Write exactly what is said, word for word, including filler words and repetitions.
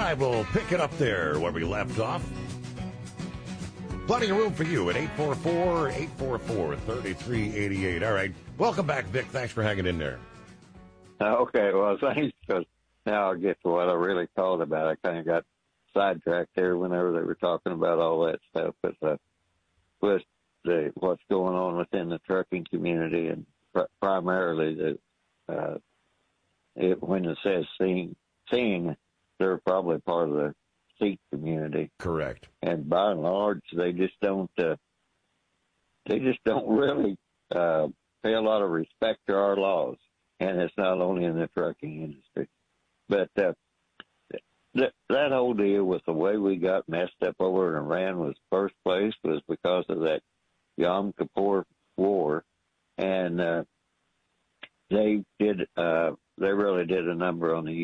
right, we'll pick it up there where we left off. Plenty of room for you at eight four four, eight four four, three three eight eight. All right. Welcome back, Vic. Thanks for hanging in there. Okay, well, thanks, because now I'll get to what I really called about. I kind of got sidetracked there whenever they were talking about all that stuff. But uh, with the, what's going on within the trucking community, and pr- primarily the uh, it, when it says seeing, seeing, they're probably part of the Sikh community. Correct. And by and large, they just don't uh, they just don't really uh, pay a lot of respect to our laws. And it's not only in the trucking industry. But uh, th- that whole deal with the way we got messed up over in Iran was first place was because of that Yom Kippur War. And uh, they did, uh, they really did a number on the